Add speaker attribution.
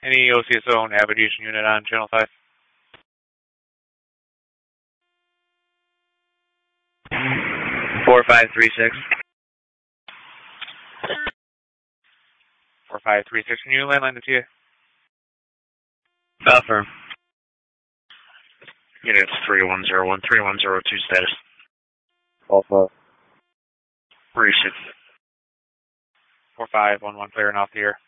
Speaker 1: Any OCSO navigation unit on channel 5?
Speaker 2: Four 536.
Speaker 1: 4536. Can you landline the TA?
Speaker 2: Affirm.
Speaker 3: Units 3101, 3102 status.
Speaker 4: Alpha.
Speaker 3: Receive.
Speaker 1: 4511 clearing off the air.